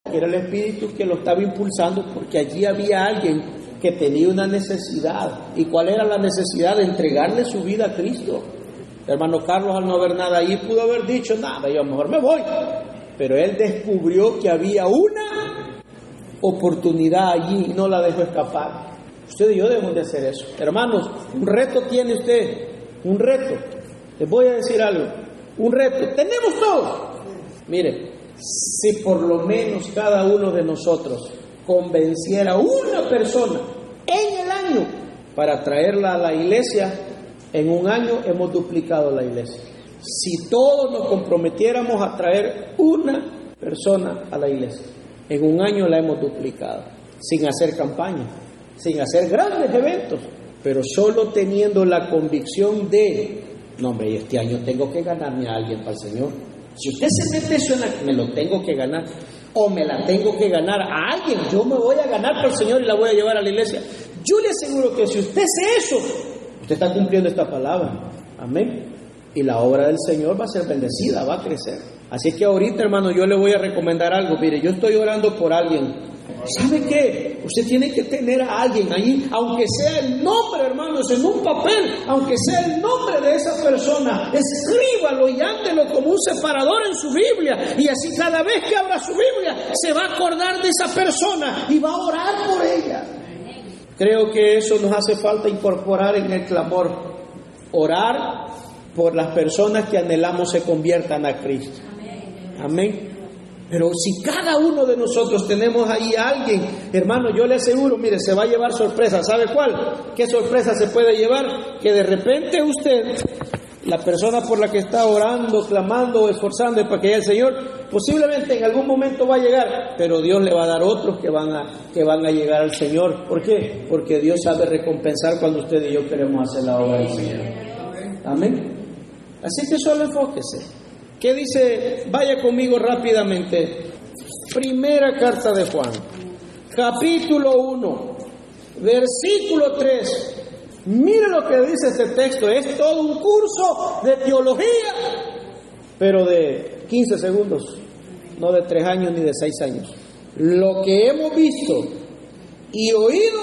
era el Espíritu que lo estaba impulsando, porque allí había alguien que tenía una necesidad. ¿Y cuál era la necesidad? De entregarle su vida a Cristo. El hermano Carlos, al no ver nada allí, pudo haber dicho nada, yo mejor me voy. Pero él descubrió que había una oportunidad allí y no la dejó escapar. Usted y yo debemos de hacer eso. Hermanos, un reto tiene usted, un reto. Les voy a decir algo, un reto. Tenemos todo. Mire, si por lo menos cada uno de nosotros convenciera a una persona en el año para traerla a la iglesia, en un año hemos duplicado la iglesia. Si todos nos comprometiéramos a traer una persona a la iglesia, en un año la hemos duplicado, sin hacer campaña, sin hacer grandes eventos, pero solo teniendo la convicción de, no hombre, este año tengo que ganarme a alguien para el Señor. Si usted se mete eso en la, me lo tengo que ganar, o me la tengo que ganar a alguien, yo me voy a ganar para el Señor y la voy a llevar a la iglesia. Yo le aseguro que si usted hace eso, usted está cumpliendo esta palabra. Amén. Y la obra del Señor va a ser bendecida, va a crecer. Así que ahorita, hermano, yo le voy a recomendar algo. Mire, yo estoy orando por alguien. ¿Sabe qué? Usted tiene que tener a alguien allí, aunque sea el nombre, hermanos, en un papel, aunque sea el nombre de esa persona, escríbalo y ándelo como un separador en su Biblia, y así cada vez que abra su Biblia se va a acordar de esa persona y va a orar por ella. Creo que eso nos hace falta incorporar en el clamor, orar por las personas que anhelamos se conviertan a Cristo. Amén. Pero si cada uno de nosotros tenemos ahí a alguien, hermano, yo le aseguro, mire, se va a llevar sorpresa. ¿Sabe cuál? ¿Qué sorpresa se puede llevar? Que de repente usted, la persona por la que está orando, clamando, esforzando para que llegue el Señor, posiblemente en algún momento va a llegar, pero Dios le va a dar otros que van a llegar al Señor. ¿Por qué? Porque Dios sabe recompensar cuando usted y yo queremos hacer la obra del Señor. Amén. Así que solo enfóquese. ¿Qué dice? Vaya conmigo rápidamente. Primera carta de Juan, capítulo 1, versículo 3. Mire lo que dice este texto. Es todo un curso de teología, pero de 15 segundos, no de 3 años ni de 6 años. Lo que hemos visto y oído,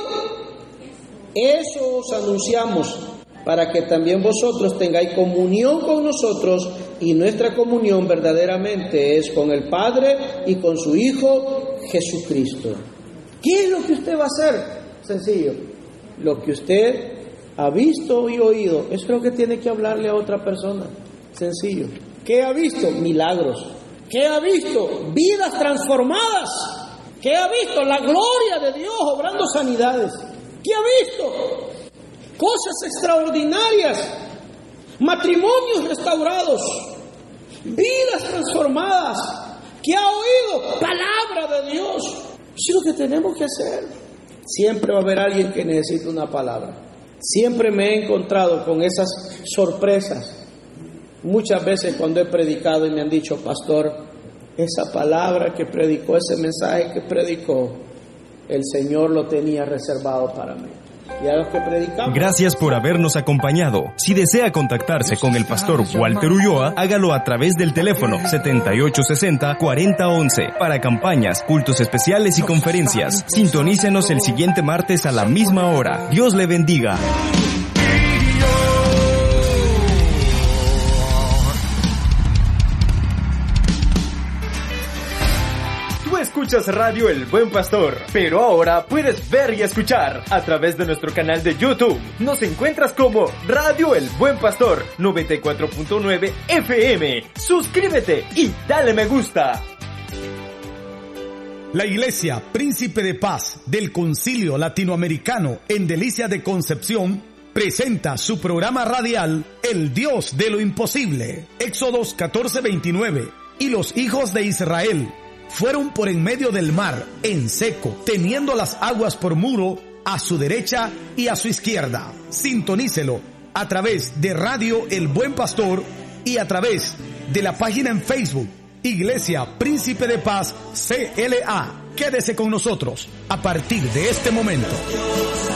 eso os anunciamos, para que también vosotros tengáis comunión con nosotros, y nuestra comunión verdaderamente es con el Padre y con su Hijo Jesucristo. ¿Qué es lo que usted va a hacer? Sencillo. Lo que usted ha visto y oído, eso es lo que tiene que hablarle a otra persona. Sencillo. ¿Qué ha visto? Milagros. ¿Qué ha visto? Vidas transformadas. ¿Qué ha visto? La gloria de Dios obrando sanidades. ¿Qué ha visto? Cosas extraordinarias, matrimonios restaurados, vidas transformadas. ¿Qué ha oído? Palabra de Dios. Eso es lo que tenemos que hacer. Siempre va a haber alguien que necesita una palabra. Siempre me he encontrado con esas sorpresas. Muchas veces cuando he predicado y me han dicho, pastor, esa palabra que predicó, ese mensaje que predicó, el Señor lo tenía reservado para mí. Y a los que predicamos. Gracias por habernos acompañado. Si desea contactarse con el pastor Walter Ulloa, hágalo a través del teléfono 7860-4011 para campañas, cultos especiales y conferencias. Sintonícenos el siguiente martes a la misma hora. Dios le bendiga. Escuchas Radio El Buen Pastor, pero ahora puedes ver y escuchar a través de nuestro canal de YouTube. Nos encuentras como Radio El Buen Pastor 94.9 FM. Suscríbete y dale me gusta. La Iglesia Príncipe de Paz del Concilio Latinoamericano en Delicia de Concepción presenta su programa radial El Dios de lo Imposible. Éxodos 14:29. Y los hijos de Israel fueron por en medio del mar, en seco, teniendo las aguas por muro a su derecha y a su izquierda. Sintonícelo a través de Radio El Buen Pastor y a través de la página en Facebook, Iglesia Príncipe de Paz CLA. Quédese con nosotros a partir de este momento.